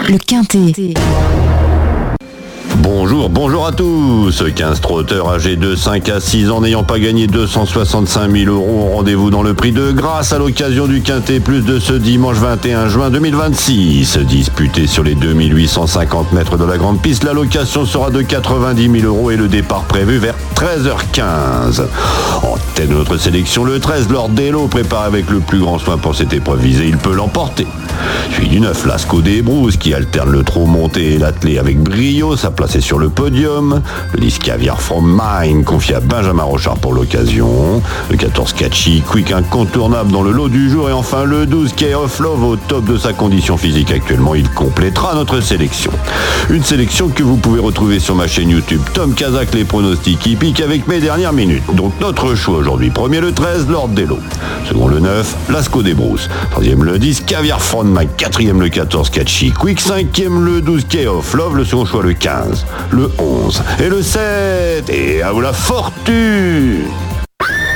le Quintet. Bonjour à tous. 15 trotteurs âgés de 5 à 6 ans n'ayant pas gagné 265 000 € ont rendez-vous dans le prix de Grasse à l'occasion du Quintet Plus de ce dimanche 21 juin 2026. Disputé sur les 2850 mètres de la grande piste, la location sera de 90 000 € et le départ prévu vers 13h15. En tête de notre sélection, le 13, Lord Dello, préparé avec le plus grand soin pour cette épreuve visée, il peut l'emporter. Suivi du 9, Lascaux des Brousses, qui alterne le trot monté et l'attelé avec brio, sa place est sur le podium. Le 10, Caviar from Mine, confié à Benjamin Rochard pour l'occasion. Le 14, Catchy Quick, incontournable dans le lot du jour. Et enfin le 12, Key of Love, au top de sa condition physique actuellement. Il complétera notre sélection. Une sélection que vous pouvez retrouver sur ma chaîne YouTube Tom Kazak, les pronostics hippiques avec mes dernières minutes. Donc notre choix aujourd'hui. Premier le 13, Lord Dello. Second le 9, Lascaux des Brousses. Troisième le 10, Caviar from Mine. Quatrième le 14, Catchy Quick. Cinquième le 12, Key of Love. Le second choix le 15, le 11 et le 7. Et à vous la fortune!